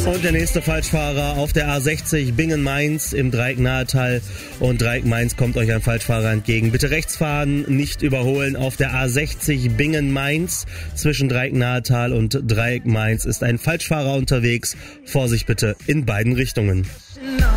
Und der nächste Falschfahrer auf der A60 Bingen-Mainz im Dreieck-Nahetal. Und Dreieck-Mainz kommt euch ein Falschfahrer entgegen. Bitte rechts fahren, nicht überholen. Auf der A60 Bingen-Mainz zwischen Dreieck-Nahetal und Dreieck-Mainz ist ein Falschfahrer unterwegs. Vorsicht bitte in beiden Richtungen.